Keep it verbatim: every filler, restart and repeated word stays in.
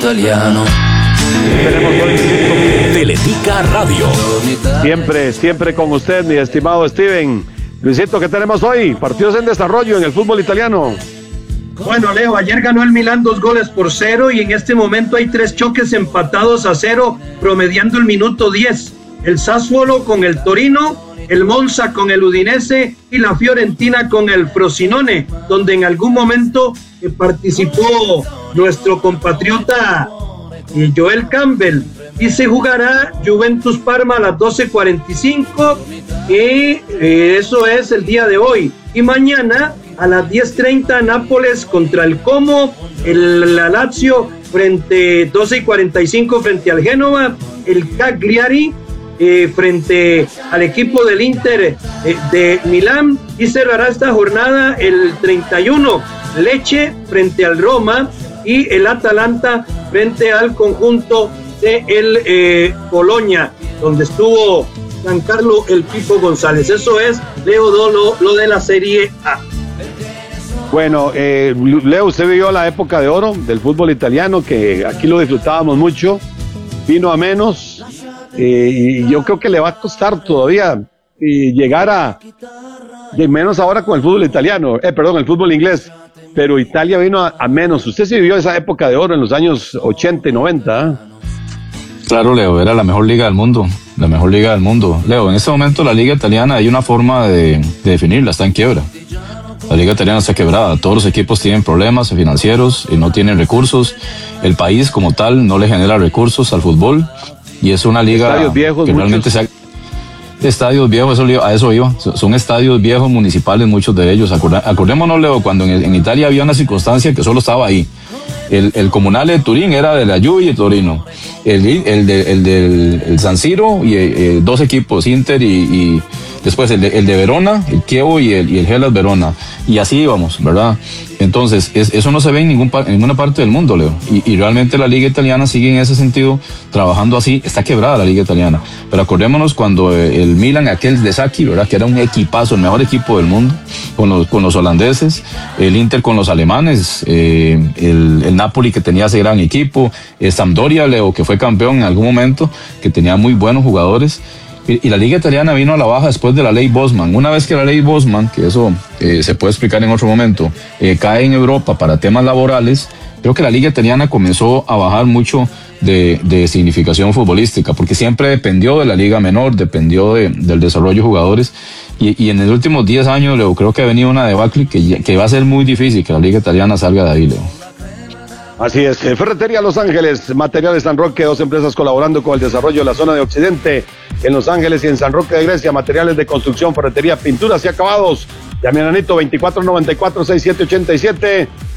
Italiano. Teletica Radio. Siempre, siempre con usted, mi estimado Steven. Luisito, ¿qué tenemos hoy? Partidos en desarrollo en el fútbol italiano. Bueno, Leo, ayer ganó el Milán dos goles por cero y en este momento hay tres choques empatados a cero, promediando el minuto diez. El Sassuolo con el Torino, el Monza con el Udinese y la Fiorentina con el Frosinone, donde en algún momento eh, participó nuestro compatriota eh, Joel Campbell. Y se jugará Juventus Parma a las doce cuarenta y cinco y eh, eso es el día de hoy. Y mañana a las diez treinta Nápoles contra el Como, el la Lazio frente doce cuarenta y cinco frente al Génova, el Cagliari eh, frente al equipo del Inter eh, de Milán, y cerrará esta jornada el treinta y uno Lecce frente al Roma y el Atalanta frente al conjunto de el eh, Colonia, donde estuvo Giancarlo El Pipo González. Eso es, Leo, lo, lo de la Serie A. Bueno, eh, Leo, usted vivió la época de oro del fútbol italiano, que aquí lo disfrutábamos mucho, vino a menos, eh, y yo creo que le va a costar todavía eh, llegar a, de menos ahora con el fútbol italiano, eh, perdón, el fútbol inglés, pero Italia vino a, a menos. Usted sí vivió esa época de oro en los años ochenta y noventa, ¿eh? Claro, Leo, era la mejor liga del mundo, la mejor liga del mundo. Leo, en este momento la liga italiana hay una forma de, de definirla, está en quiebra. La liga italiana está quebrada, todos los equipos tienen problemas financieros y no tienen recursos. El país como tal no le genera recursos al fútbol y es una liga estadios viejos, que realmente se ha... Estadios viejos, eso, a eso iba, son estadios viejos municipales, muchos de ellos. Acordémonos, Leo, cuando en, en Italia había una circunstancia que solo estaba ahí. El, el Comunale de Turín era de la Juve y el Torino. El, el, de, el del el San Siro y eh, dos equipos, Inter y, y después el de, el de Verona, el Chievo y el, y el Hellas Verona. Y así íbamos, ¿verdad? Entonces, es, eso no se ve en, ningún, en ninguna parte del mundo, Leo. Y, y realmente la liga italiana sigue en ese sentido, trabajando así. Está quebrada la liga italiana. Pero acordémonos cuando el Milan, aquel de Sacchi, ¿verdad? Que era un equipazo, el mejor equipo del mundo, con los, con los holandeses, el Inter con los alemanes, eh, el, el Napoli que tenía ese gran equipo, el Sampdoria, Leo, que fue campeón en algún momento, que tenía muy buenos jugadores. Y, y la liga italiana vino a la baja después de la ley Bosman. Una vez que la ley Bosman, que eso eh, se puede explicar en otro momento, eh, cae en Europa para temas laborales, creo que la liga italiana comenzó a bajar mucho de, de significación futbolística, porque siempre dependió de la liga menor, dependió de, del desarrollo de jugadores, y, y en los últimos diez años, Leo, creo que ha venido una debacle que, que va a ser muy difícil que la liga italiana salga de ahí, Leo. Así es, Ferretería Los Ángeles, Materiales San Roque, dos empresas colaborando con el desarrollo de la zona de Occidente, en Los Ángeles y en San Roque de Grecia, materiales de construcción, ferretería, pinturas y acabados. Llame a Nanito veinticuatro noventa y cuatro, sesenta y siete ochenta y siete